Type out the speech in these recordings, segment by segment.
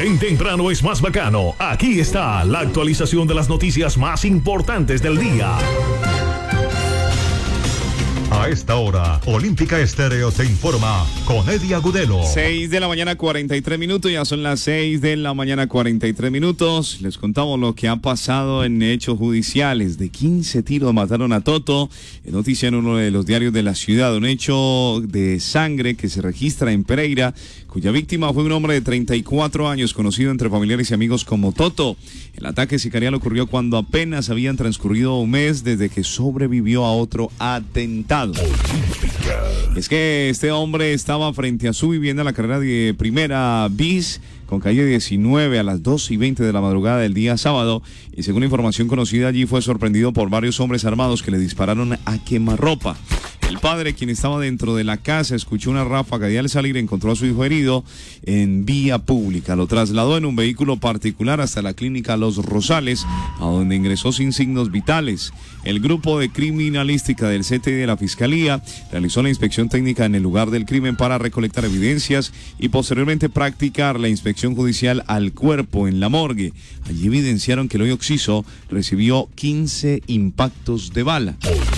En Temprano es más bacano. Aquí está la actualización de las noticias más importantes del día. A esta hora, Olímpica Estéreo te informa con Eddie Agudelo. 6 de la mañana, 43 minutos. Ya son las 6 de la mañana, 43 minutos. Les contamos lo que ha pasado en hechos judiciales. De 15 tiros mataron a Toto. Noticia en uno de los diarios de la ciudad. Un hecho de sangre que se registra en Pereira, cuya víctima fue un hombre de 34 años, conocido entre familiares y amigos como Toto. El ataque sicarial ocurrió cuando apenas habían transcurrido un mes desde que sobrevivió a otro atentado. Es que este hombre estaba frente a su vivienda en la carrera de Primera bis, con calle 19 a las 2:20 de la madrugada del día sábado, y según información conocida allí fue sorprendido por varios hombres armados que le dispararon a quemarropa. El padre, quien estaba dentro de la casa, escuchó una ráfaga y al salir encontró a su hijo herido en vía pública. Lo trasladó en un vehículo particular hasta la clínica Los Rosales, a donde ingresó sin signos vitales. El grupo de criminalística del CTI de la Fiscalía realizó la inspección técnica en el lugar del crimen para recolectar evidencias y posteriormente practicar la inspección judicial al cuerpo en la morgue. Allí evidenciaron que el hoy occiso recibió 15 impactos de bala.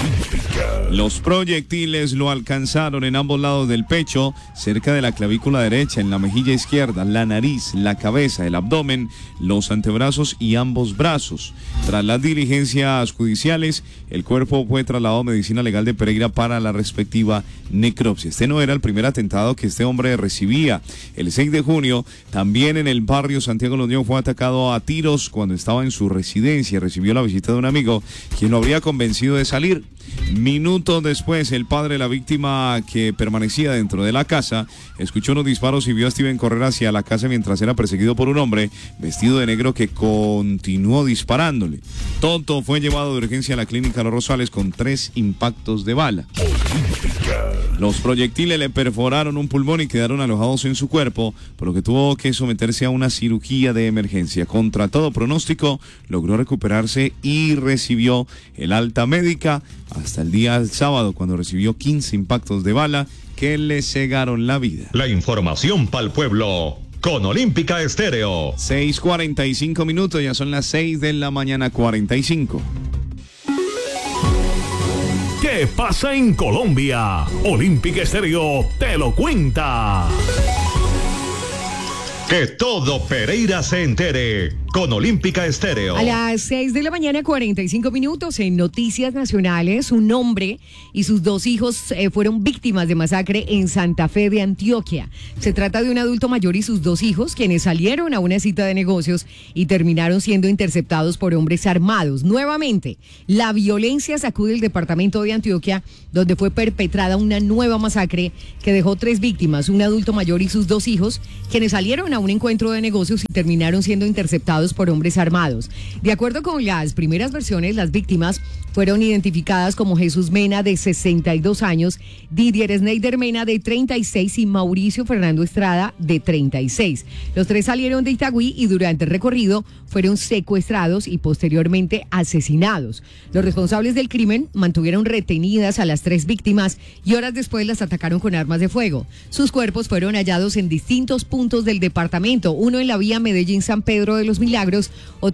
Los proyectiles lo alcanzaron en ambos lados del pecho, cerca de la clavícula derecha, en la mejilla izquierda, la nariz, la cabeza, el abdomen, los antebrazos y ambos brazos. Tras las diligencias judiciales, el cuerpo fue trasladado a Medicina Legal de Pereira para la respectiva necropsia. Este no era el primer atentado que este hombre recibía. El 6 de junio, también en el barrio Santiago Londoño, fue atacado a tiros cuando estaba en su residencia. Recibió la visita de un amigo, quien lo habría convencido de salir. Minutos después, el padre de la víctima, que permanecía dentro de la casa, escuchó unos disparos y vio a Steven correr hacia la casa mientras era perseguido por un hombre vestido de negro que continuó disparándole. Toto fue llevado de urgencia a la clínica Los Rosales con 3 impactos de bala. Los proyectiles le perforaron un pulmón y quedaron alojados en su cuerpo, por lo que tuvo que someterse a una cirugía de emergencia. Contra todo pronóstico, logró recuperarse y recibió el alta médica hasta el día sábado, cuando recibió 15 impactos de bala que le cegaron la vida. La información para el pueblo con Olímpica Estéreo. 6:45 minutos, ya son las 6 de la mañana, 45. ¿Qué pasa en Colombia? Olímpica Estéreo te lo cuenta. Que todo Pereira se entere con Olímpica Estéreo. A las 6 de la mañana, 45 minutos, en Noticias Nacionales, un hombre y sus 2 hijos fueron víctimas de masacre en Santa Fe de Antioquia. Se trata de un adulto mayor y sus 2 hijos, quienes salieron a una cita de negocios y terminaron siendo interceptados por hombres armados. Nuevamente, la violencia sacude el departamento de Antioquia, donde fue perpetrada una nueva masacre que dejó 3 víctimas, un adulto mayor y sus 2 hijos, quienes salieron a un encuentro de negocios y terminaron siendo interceptados por hombres armados. De acuerdo con las primeras versiones, las víctimas fueron identificadas como Jesús Mena, de 62 años, Didier Sneider Mena, de 36, y Mauricio Fernando Estrada, de 36. Los 3 salieron de Itagüí y durante el recorrido fueron secuestrados y posteriormente asesinados. Los responsables del crimen mantuvieron retenidas a las 3 víctimas y horas después las atacaron con armas de fuego. Sus cuerpos fueron hallados en distintos puntos del departamento, uno en la vía Medellín-San Pedro de los Milagros, otro